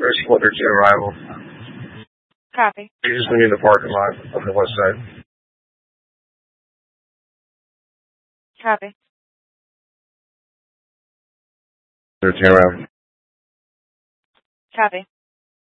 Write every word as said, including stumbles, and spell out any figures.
First quarter to arrival. Copy. You just went in the parking lot on the west side. Copy. Turn around. Copy.